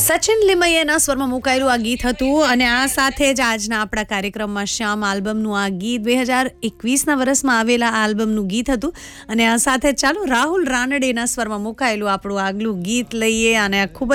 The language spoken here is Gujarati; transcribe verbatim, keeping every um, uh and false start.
સચિન લીમૈયાના સ્વરમાં મુકાયેલું આ ગીત હતું અને આ સાથે જ આજના આપણા કાર્યક્રમમાં શ્યામ આલ્બમનું આ ગીત બે હજાર એકવીસના વર્ષમાં આવેલા આ આલ્બમનું ગીત હતું અને આ સાથે ચાલો રાહુલ રાનડેના સ્વરમાં મુકાયેલું આપણું આગલું ગીત લઈએ અને ખૂબ